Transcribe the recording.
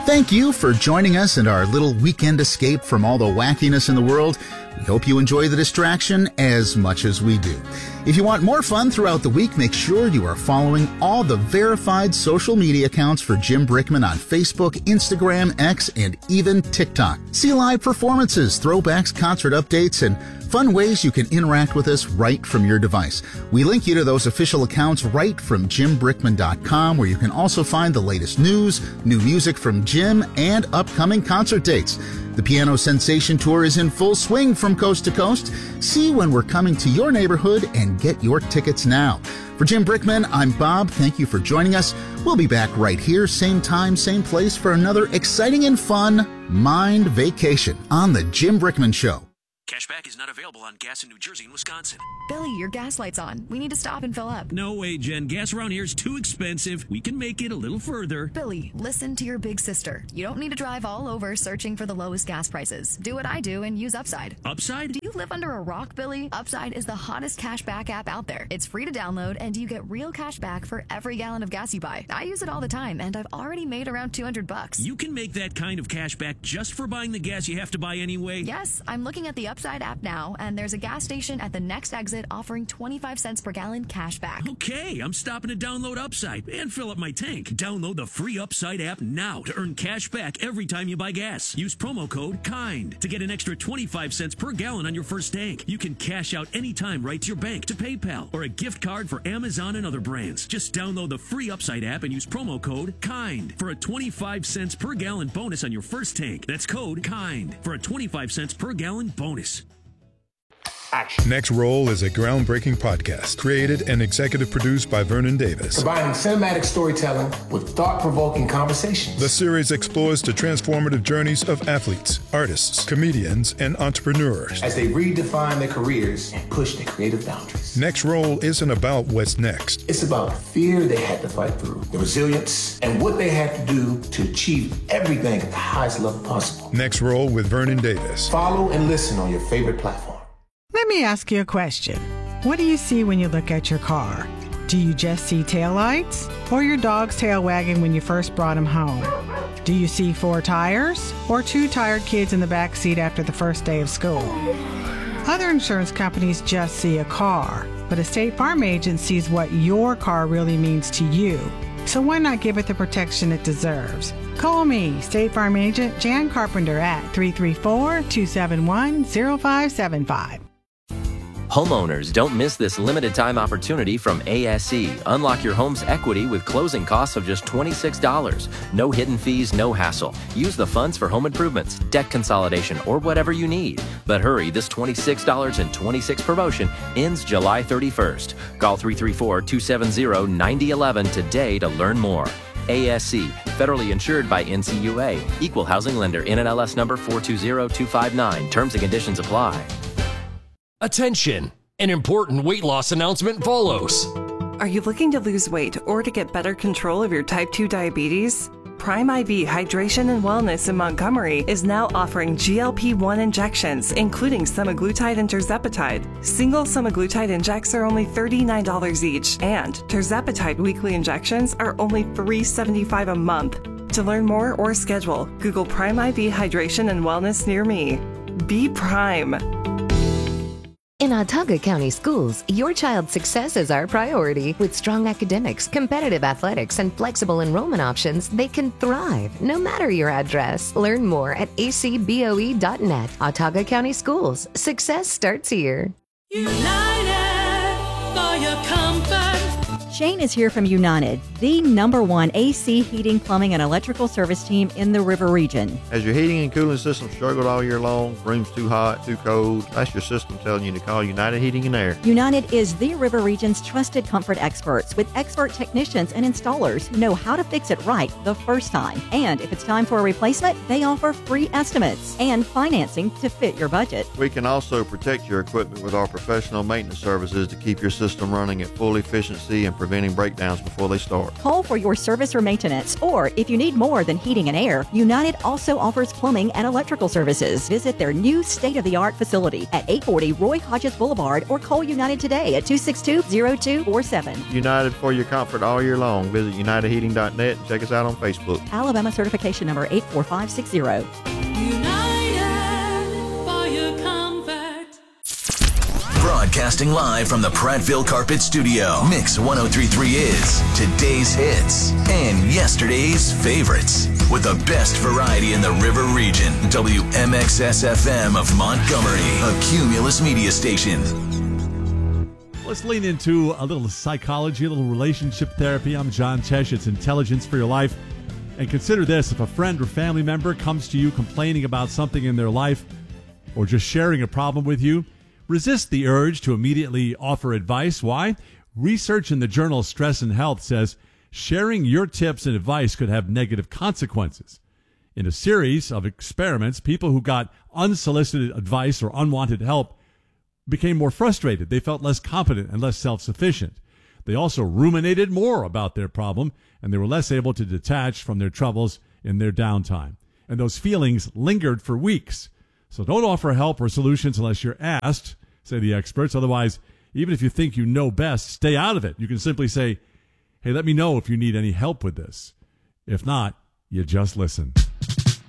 Thank you for joining us in our little weekend escape from all the wackiness in the world. We hope you enjoy the distraction as much as we do. If you want more fun throughout the week, make sure you are following all the verified social media accounts for Jim Brickman on Facebook, Instagram, X, and even TikTok. See live performances, throwbacks, concert updates, and fun ways you can interact with us right from your device. We link you to those official accounts right from JimBrickman.com, where you can also find the latest news, new music from Jim, and upcoming concert dates. The Piano Sensation Tour is in full swing from coast to coast. See when we're coming to your neighborhood and get your tickets now. For Jim Brickman, I'm Bob. Thank you for joining us. We'll be back right here, same time, same place, for another exciting and fun mind vacation on The Jim Brickman Show. Cashback is not available on gas in New Jersey and Wisconsin. Billy, your gas light's on. We need to stop and fill up. No way, Jen. Gas around here is too expensive. We can make it a little further. Billy, listen to your big sister. You don't need to drive all over searching for the lowest gas prices. Do what I do and use Upside. Upside? Do you live under a rock, Billy? Upside is the hottest cashback app out there. It's free to download, and you get real cash back for every gallon of gas you buy. I use it all the time, and I've already made around $200. You can make that kind of cash back just for buying the gas you have to buy anyway? Yes, I'm looking at the Upside app now, and there's a gas station at the next exit offering 25 cents per gallon cash back. Okay, I'm stopping to download Upside and fill up my tank. Download the free Upside app now to earn cash back every time you buy gas. Use promo code KIND to get an extra 25 cents per gallon on your first tank. You can cash out anytime right to your bank, to PayPal, or a gift card for Amazon and other brands. Just download the free Upside app and use promo code KIND for a 25 cents per gallon bonus on your first tank. That's code KIND for a 25 cents per gallon bonus. Action. Next Roll is a groundbreaking podcast created and executive produced by Vernon Davis. Combining cinematic storytelling with thought-provoking conversations. The series explores the transformative journeys of athletes, artists, comedians, and entrepreneurs as they redefine their careers and push their creative boundaries. Next Roll isn't about what's next. It's about the fear they had to fight through, the resilience, and what they had to do to achieve everything at the highest level possible. Next Roll with Vernon Davis. Follow and listen on your favorite platform. Let me ask you a question. What do you see when you look at your car? Do you just see taillights? Or your dog's tail wagging when you first brought him home? Do you see 4 tires? Or 2 tired kids in the back seat after the first day of school? Other insurance companies just see a car, but a State Farm agent sees what your car really means to you. So why not give it the protection it deserves? Call me, State Farm agent Jan Carpenter at 334-271-0575. Homeowners, don't miss this limited time opportunity from ASE. Unlock your home's equity with closing costs of just $26. No hidden fees, no hassle. Use the funds for home improvements, debt consolidation, or whatever you need. But hurry, this $26.26 promotion ends July 31st. Call 334-270-9011 today to learn more. ASC, federally insured by NCUA. Equal housing lender, NMLS number 420259. Terms and conditions apply. Attention! An important weight loss announcement follows. Are you looking to lose weight or to get better control of your type 2 diabetes? Prime IV Hydration and Wellness in Montgomery is now offering GLP-1 injections, including semaglutide and tirzepatide. Single semaglutide injects are only $39 each, and tirzepatide weekly injections are only $375 a month. To learn more or schedule, Google Prime IV Hydration and Wellness near me. Be Prime. In Autauga County Schools, your child's success is our priority. With strong academics, competitive athletics, and flexible enrollment options, they can thrive no matter your address. Learn more at acboe.net. Autauga County Schools. Success starts here. United for your comfort. Shane is here from United, the #1 AC, heating, plumbing, and electrical service team in the River Region. Has your heating and cooling system struggled all year long? Room's too hot, too cold? That's your system telling you to call United Heating and Air. United is the River Region's trusted comfort experts with expert technicians and installers who know how to fix it right the first time. And if it's time for a replacement, they offer free estimates and financing to fit your budget. We can also protect your equipment with our professional maintenance services to keep your system running at full efficiency and prevent preventing breakdowns before they start. Call for your service or maintenance, or if you need more than heating and air, United also offers plumbing and electrical services. Visit their new state-of-the-art facility at 840 Roy Hodges Boulevard or call United today at 262-0247. United for your comfort all year long. Visit UnitedHeating.net and check us out on Facebook. Alabama certification number 84560. United for your comfort. Broadcasting live from the Prattville Carpet Studio. Mix 1033 is today's hits and yesterday's favorites. With the best variety in the River Region. WMXS-FM of Montgomery, a Cumulus media station. Let's lean into a little psychology, a little relationship therapy. I'm John Tesh. It's Intelligence for Your Life. And consider this. If a friend or family member comes to you complaining about something in their life or just sharing a problem with you, resist the urge to immediately offer advice. Why? Research in the journal Stress and Health says sharing your tips and advice could have negative consequences. In a series of experiments, people who got unsolicited advice or unwanted help became more frustrated. They felt less confident and less self-sufficient. They also ruminated more about their problem, and they were less able to detach from their troubles in their downtime. And those feelings lingered for weeks. So don't offer help or solutions unless you're asked, say the experts. Otherwise, even if you think you know best, stay out of it. You can simply say, hey, let me know if you need any help with this. If not, you just listen.